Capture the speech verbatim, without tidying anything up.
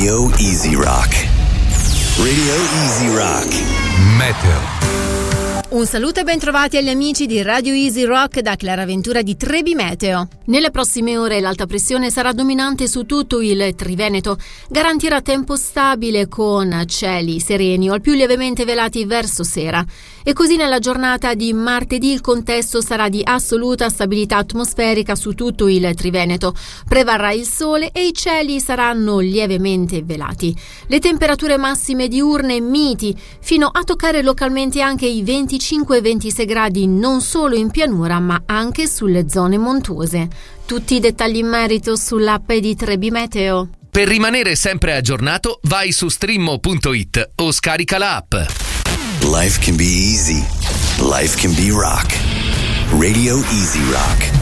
Radio Easy Rock. Radio Easy Rock. Meteo. Un saluto e ben trovati agli amici di Radio Easy Rock da Clara Ventura di Trebi Meteo. Nelle prossime ore l'alta pressione sarà dominante su tutto il Triveneto, garantirà tempo stabile con cieli sereni o al più lievemente velati verso sera. E così nella giornata di martedì il contesto sarà di assoluta stabilità atmosferica su tutto il Triveneto. Prevarrà il sole e i cieli saranno lievemente velati. Le temperature massime diurne miti, fino a toccare localmente anche i venticinque ventisei gradi non solo in pianura ma anche sulle zone montuose. Tutti i dettagli in merito sull'app di Trebi Meteo. Per rimanere sempre aggiornato, vai su streammo punto it o scarica la app. Life can be easy. Life can be rock. Radio Easy Rock.